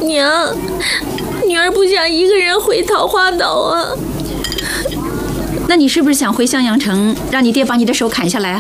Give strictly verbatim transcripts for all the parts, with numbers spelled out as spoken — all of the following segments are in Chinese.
娘，女儿不想一个人回桃花岛啊。 那你是不是想回襄阳城，让你爹把你的手砍下来啊？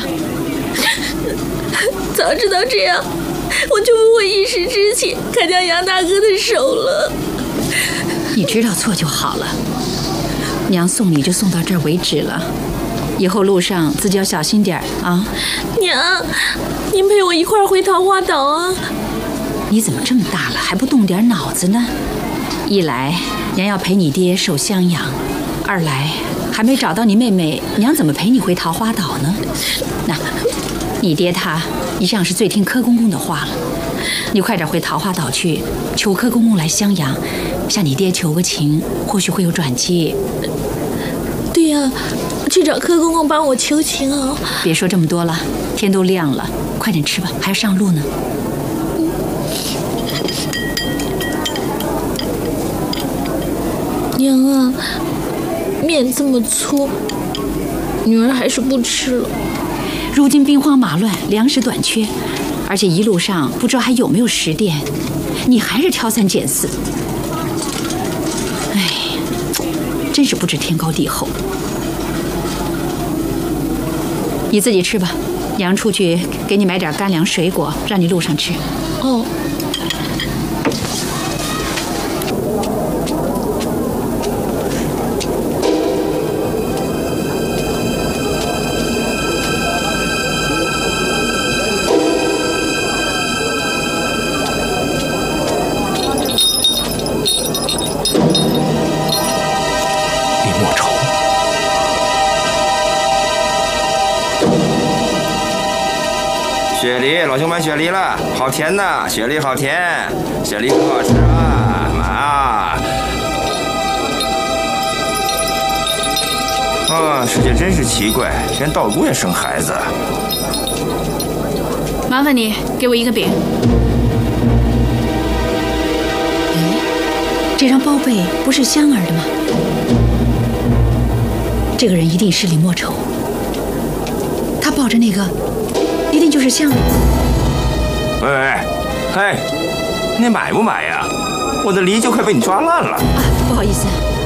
早知道这样，我就不会一时之气砍掉杨大哥的手了。 你知道错就好了。娘送你就送到这儿为止了，以后路上自己要小心点啊。 娘，您陪我一块儿回桃花岛啊。 你怎么这么大了还不动点脑子呢？一来娘要陪你爹守襄阳，二来还没找到你妹妹，娘怎么陪你回桃花岛呢？那你爹他一向是最听柯公公的话了，你快点回桃花岛去，求柯公公来襄阳，向你爹求个情，或许会有转机。 对呀，去找柯公公帮我求情啊！ 别说这么多了，天都亮了，快点吃吧，还要上路呢。 娘啊，面这么粗，女儿还是不吃了。 如今兵荒马乱，粮食短缺，而且一路上不知道还有没有食店，你还是挑三拣四。哎，真是不知天高地厚。你自己吃吧，娘出去给你买点干粮水果，让你路上吃。 哦。 雪梨，老兄买雪梨了，好甜呐！雪梨好甜，雪梨很好吃啊！买啊！啊，世界真是奇怪，连道姑也生孩子。 麻烦你给我一个饼。哎，这张包被不是香儿的吗？这个人一定是李莫愁，他抱着那个。一定就是香儿。 喂喂，嘿，你买不买呀？我的梨就快被你抓烂了。 啊，不好意思。